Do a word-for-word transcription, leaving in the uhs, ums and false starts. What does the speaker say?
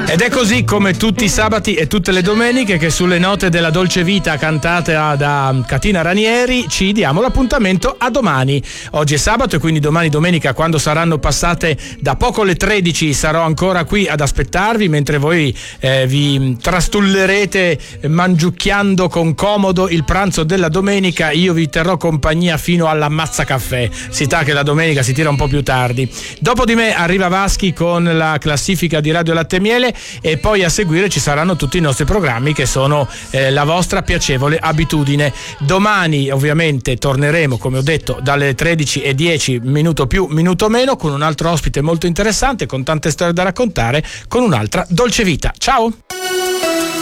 Ed è così come tutti i sabati e tutte le domeniche che sulle note della dolce vita cantate da Catina Ranieri ci diamo l'appuntamento a domani. Oggi è sabato e quindi domani domenica, quando saranno passate da poco le tredici, sarò ancora qui ad aspettarvi mentre voi eh, vi trastullerete mangiucchiando con comodo il pranzo della domenica. Io vi terrò compagnia fino all'ammazza caffè. Si sa che la domenica si tira un po' più tardi. Dopo di me arriva Vaschi con la classifica di Radio Latte e Miele e poi a seguire ci saranno tutti i nostri programmi che sono eh, la vostra piacevole abitudine. Domani ovviamente torneremo, come ho detto, dalle tredici e dieci, minuto più, minuto meno, con un altro ospite molto interessante, con tante storie da raccontare, con un'altra dolce vita. Ciao!